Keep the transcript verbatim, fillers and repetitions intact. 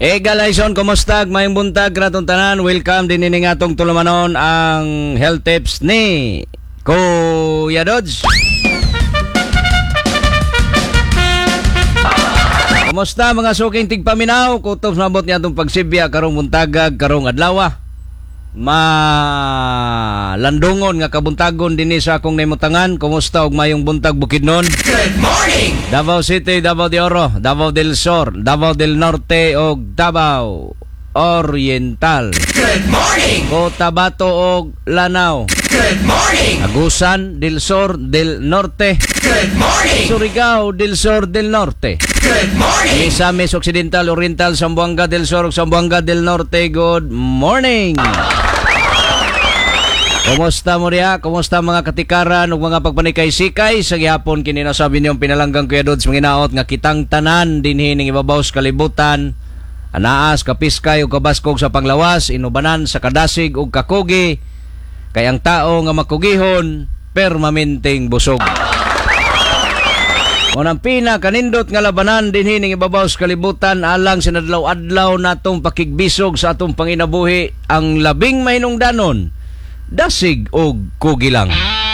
Eh galayson, kumusta? Mayong buntag ratong tanan. Welcome din ini nga atong tulumanon ang health tips ni Kuya Dodge. Kumusta mga suking tigpaminaw? Kutob sa abot niya itong pagsibya karong buntagag, karong adlaw. Malandungon nga kabuntagon din sa akong naimutangan. Kumusta og mayong buntag Bukidnon? Good morning! Davao City, Davao de Oro, Davao del Sur, Davao del Norte og Davao Oriental. Good morning! Cotabato og Lanao. Good morning! Agusan del Sur del Norte. Good morning! Surigao del Sur del Norte. Good morning! Misamis Occidental, Oriental, Zamboanga del Sur ug Zamboanga del Norte. Good morning! Kumusta mo riya? Kumusta mga katikaran ug mga pagpanikay-sikay? Sa gihapon kini nasabi niyong pinalanggang Kuya Dods manginaot nga kitang tanan dinhi ning ibabaw sa kalibutan. Anaas kapiskay ug kabaskog sa panglawas, inubanan sa kadasig ug kakugi. Kay ang tao nga makugihon permanenteng busog. Unang pina kanindot nga labanan dinhi ning ibabaw sa kalibutan alang sinadlaw-adlaw natong pakigbisog sa atong panginabuhi ang labing mahinungdanon. Dasig og kugi lang.